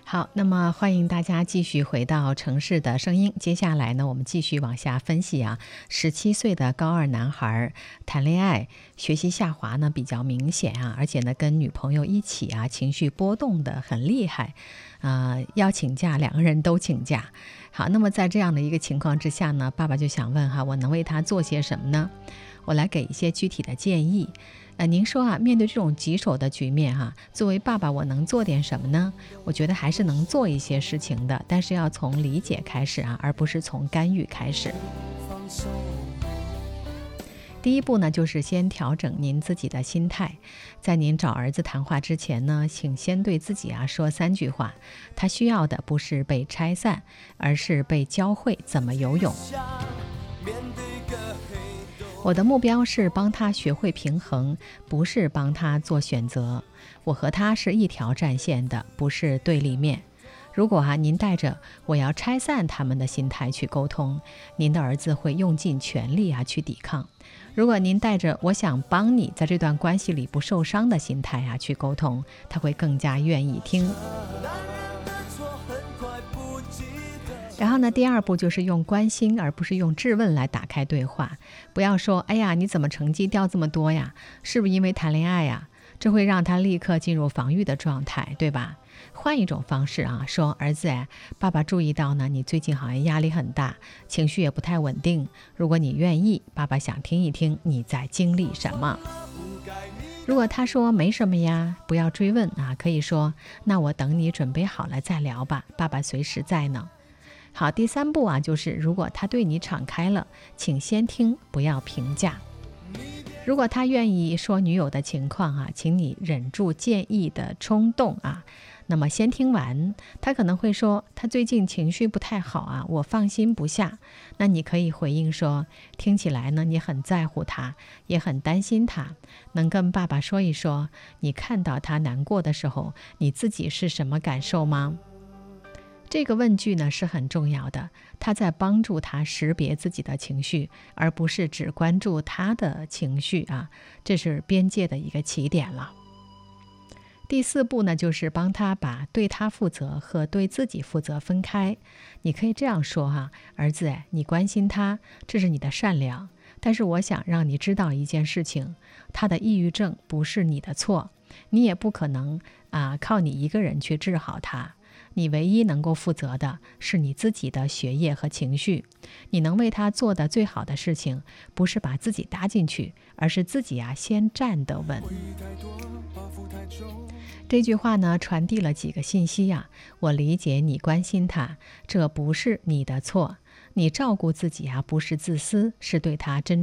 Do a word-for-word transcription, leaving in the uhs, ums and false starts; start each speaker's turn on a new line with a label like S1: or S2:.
S1: 好，那么欢迎大家继续回到城市的声音。接下来呢，我们继续往下分析啊。十七岁的高二男孩谈恋爱，学习下滑呢比较明显啊，而且呢跟女朋友一起啊，情绪波动的很厉害，啊、呃，要请假，两个人都请假。好，那么在这样的一个情况之下呢，爸爸就想问哈，我能为他做些什么呢？我来给一些具体的建议。呃，您说啊，面对这种棘手的局面哈、啊，作为爸爸，我能做点什么呢？我觉得还是能做一些事情的，但是要从理解开始啊，而不是从干预开始。第一步呢，就是先调整您自己的心态。在您找儿子谈话之前呢，请先对自己啊说三句话。他需要的不是被拆散，而是被教会怎么游泳。我的目标是帮他学会平衡，不是帮他做选择。我和他是一条战线的，不是对立面。如果啊，您带着我要拆散他们的心态去沟通，您的儿子会用尽全力啊去抵抗。如果您带着我想帮你在这段关系里不受伤的心态啊去沟通，他会更加愿意听。然后呢，第二步就是用关心而不是用质问来打开对话。不要说哎呀，你怎么成绩掉这么多呀？是不是因为谈恋爱呀？这会让他立刻进入防御的状态，对吧？换一种方式啊，说儿子哎，爸爸注意到呢，你最近好像压力很大，情绪也不太稳定。如果你愿意，爸爸想听一听你在经历什么。如果他说没什么呀，不要追问啊，可以说那我等你准备好了再聊吧，爸爸随时在呢。好，第三步啊，就是如果他对你敞开了，请先听，不要评价。如果他愿意说女友的情况啊，请你忍住建议的冲动啊。那么先听完，他可能会说他最近情绪不太好啊，我放心不下。那你可以回应说，听起来呢，你很在乎他，也很担心他，能跟爸爸说一说，你看到他难过的时候，你自己是什么感受吗？这个问句呢是很重要的，他在帮助他识别自己的情绪，而不是只关注他的情绪啊，这是边界的一个起点了。第四步呢，就是帮他把对他负责和对自己负责分开。你可以这样说哈、啊，儿子，你关心他，这是你的善良，但是我想让你知道一件事情，他的抑郁症不是你的错，你也不可能啊靠你一个人去治好他。你唯一能够负责的是你自己的学业和情绪，你能为他做的最好的事情，不是把自己搭进去，而是自己啊先站得稳。这句话呢，传递了几个信息啊，我理解你关心他，这不是你的错，你照顾自己啊，不是自私，是对他真